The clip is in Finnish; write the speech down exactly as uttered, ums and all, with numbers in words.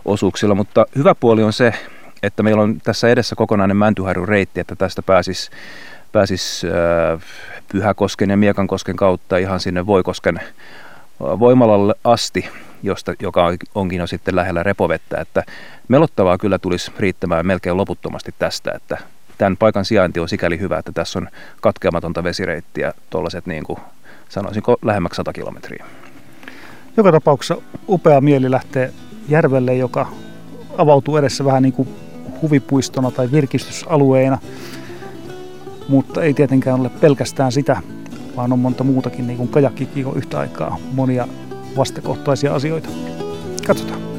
osuuksilla, mutta hyvä puoli on se, että meillä on tässä edessä kokonainen Mäntyharjun reitti, että tästä pääsisi pääsis, äh, Pyhäkosken ja Miekankosken kautta ihan sinne Voikosken voimalalle asti, josta, joka onkin jo sitten lähellä repovettä, että melottavaa kyllä tulisi riittämään melkein loputtomasti tästä, että tämän paikan sijainti on sikäli hyvä, että tässä on katkeamatonta vesireittiä, tuollaiset niin kuin sanoisinko lähemmäksi sata kilometriä. Joka tapauksessa upea mieli lähtee järvelle, joka avautuu edessä vähän niin kuin huvipuistona tai virkistysalueena, mutta ei tietenkään ole pelkästään sitä, vaan on monta muutakin, niin kuin kajakkikin on yhtä aikaa monia vastakohtaisia asioita. Katsotaan.